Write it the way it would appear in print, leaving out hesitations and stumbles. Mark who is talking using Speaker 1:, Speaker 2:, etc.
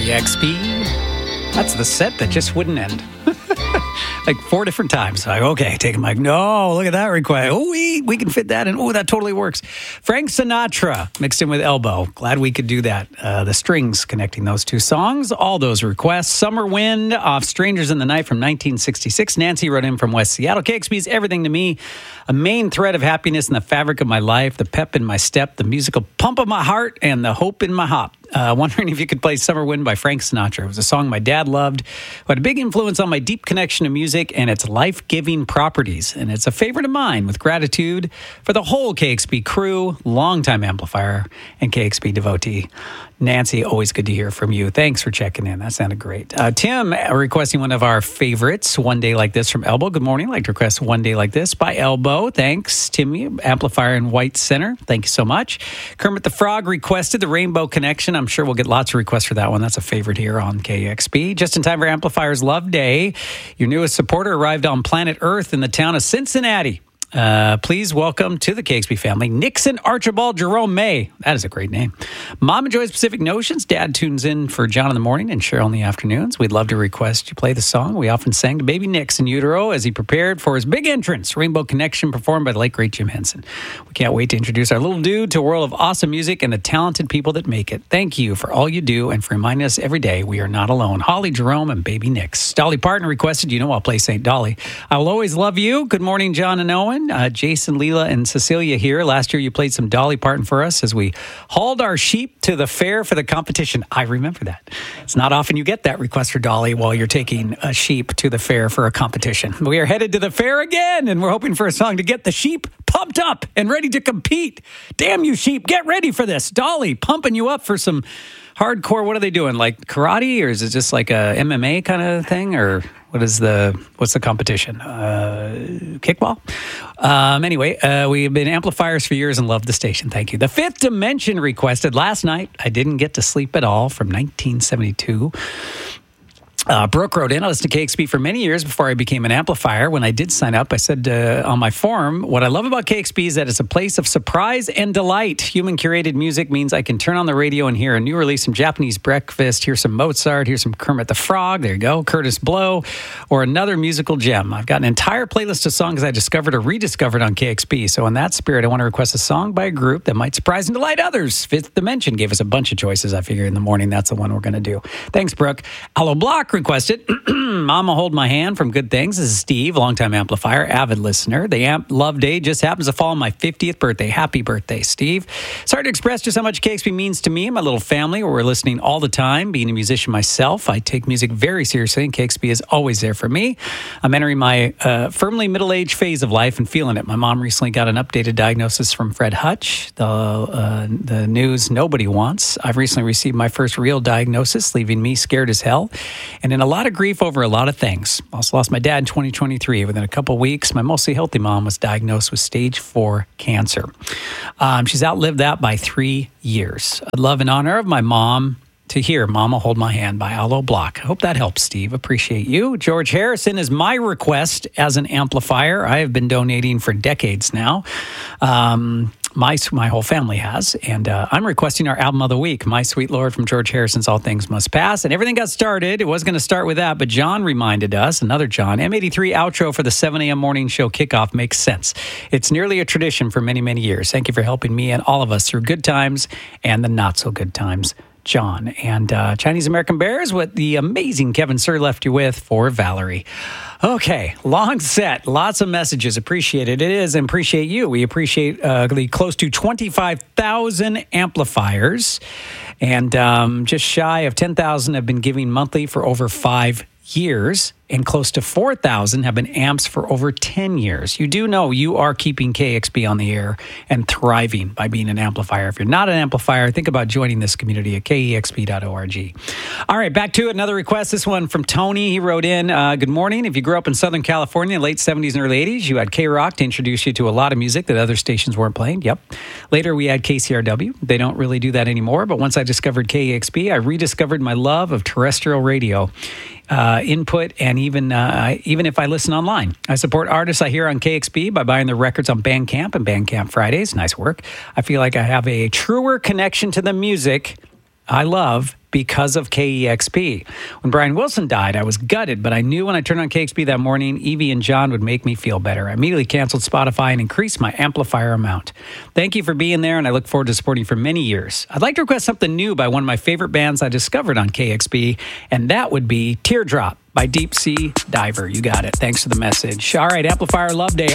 Speaker 1: KEXP. That's the set that just wouldn't end. Like 4 different times. Like, okay, take a mic. No, look at that request. Oh, we can fit that in. Oh, that totally works. Frank Sinatra mixed in with Elbow. Glad we could do that. The strings connecting those two songs. All those requests. Summer Wind off Strangers in the Night from 1966. Nancy wrote in from West Seattle. KEXP is everything to me. A main thread of happiness in the fabric of my life. The pep in my step. The musical pump of my heart. And the hope in my hop. Wondering if you could play Summer Wind by Frank Sinatra. It was a song my dad loved, who had a big influence on my deep connection to music and its life-giving properties. And it's a favorite of mine, with gratitude for the whole KEXP crew, longtime amplifier, and KEXP devotee. Nancy, always good to hear from you. Thanks for checking in. That sounded great. Tim requesting one of our favorites, One Day Like This from Elbow. Good morning. I'd like to request One Day Like This by Elbow. Thanks, Timmy, amplifier in White Center. Thank you so much. Kermit the Frog requested the Rainbow Connection. I'm sure we'll get lots of requests for that one. That's a favorite here on KEXP. Just in time for Amplifiers Love Day. Your newest supporter arrived on planet Earth in the town of Cincinnati. Please welcome to the KEXP family, Nixon Archibald Jerome May. That is a great name. Mom enjoys Pacific Notions. Dad tunes in for John in the morning and Cheryl in the afternoons. We'd love to request you play the song we often sang to baby Nix in utero as he prepared for his big entrance, Rainbow Connection, performed by the late great Jim Henson. We can't wait to introduce our little dude to a world of awesome music and the talented people that make it. Thank you for all you do and for reminding us every day we are not alone. Holly Jerome and baby Nix. Dolly Parton requested, I'll play St. Dolly. I will always love you. Good morning, John and Owen. Jason, Leela, and Cecilia here. Last year you played some Dolly Parton for us as we hauled our sheep to the fair for the competition. I remember that. It's not often you get that request for Dolly while you're taking a sheep to the fair for a competition. We are headed to the fair again, and we're hoping for a song to get the sheep pumped up and ready to compete. Damn you, sheep. Get ready for this. Dolly pumping you up for some hardcore. What are they doing? Like karate, or is it just like a MMA kind of thing, or what's the competition? Kickball? Anyway, we've been amplifiers for years and love the station. Thank you. The Fifth Dimension requested last night. I didn't get to sleep at all from 1972. Brooke wrote in, I listened to KEXP for many years before I became an amplifier. When I did sign up, I said on my form, what I love about KEXP is that it's a place of surprise and delight. Human-curated music means I can turn on the radio and hear a new release from Japanese Breakfast, hear some Mozart, hear some Kermit the Frog, there you go, Curtis Blow, or another musical gem. I've got an entire playlist of songs I discovered or rediscovered on KEXP. So in that spirit, I want to request a song by a group that might surprise and delight others. Fifth Dimension gave us a bunch of choices. I figure in the morning, that's the one we're going to do. Thanks, Brooke. Aloe Block requested Mama Hold My Hand from Good Things. This is Steve, longtime amplifier, avid listener. The Amp Love Day just happens to fall on my 50th birthday. Happy birthday, Steve. Sorry to express just how much KEXP means to me and my little family, where we're listening all the time. Being a musician myself, I take music very seriously, and KEXP is always there for me. I'm entering my firmly middle-aged phase of life and feeling it. My mom recently got an updated diagnosis from Fred Hutch, the news nobody wants. I've recently received my first real diagnosis, leaving me scared as hell and in a lot of grief over a lot of things. Also lost my dad in 2023. Within a couple of weeks, my mostly healthy mom was diagnosed with stage 4 cancer. She's outlived that by 3 years. I'd love, in honor of my mom, to hear Mama Hold My Hand by Aloe Block. I hope that helps, Steve. Appreciate you. George Harrison is my request as an amplifier. I have been donating for decades now. My whole family has, and I'm requesting our album of the week, My Sweet Lord from George Harrison's All Things Must Pass. And everything got started. It was going to start with that, but John reminded us, another John, M83 outro for the 7 a.m. morning show kickoff makes sense. It's nearly a tradition for many, many years. Thank you for helping me and all of us through good times and the not so good times, John. And Chinese American Bears, what the amazing Kevin Sir left you with for Valerie. Okay, long set, lots of messages. Appreciate it. It is, and appreciate you. We appreciate the close to 25,000 amplifiers, and just shy of 10,000 have been giving monthly for over 5 years, and close to 4,000 have been amps for over 10 years. You do know you are keeping KEXP on the air and thriving by being an amplifier. If you're not an amplifier, think about joining this community at KEXP.org. All right, back to another request. This one from Tony. He wrote in, good morning. If you grew up in Southern California in the late 70s and early 80s, you had K-Rock to introduce you to a lot of music that other stations weren't playing. Yep. Later, we had KCRW. They don't really do that anymore, but once I discovered KEXP, I rediscovered my love of terrestrial radio. Input, and even if I listen online. I support artists I hear on KEXP by buying their records on Bandcamp and Bandcamp Fridays. Nice work. I feel like I have a truer connection to the music I love because of KEXP. When Brian Wilson died, I was gutted, but I knew when I turned on KEXP that morning, Evie and John would make me feel better. I immediately canceled Spotify and increased my amplifier amount. Thank you for being there, and I look forward to supporting you for many years. I'd like to request something new by one of my favorite bands I discovered on KEXP, and that would be Teardrop by Deep Sea Diver. You got it. Thanks for the message. All right, Amplifier Love Day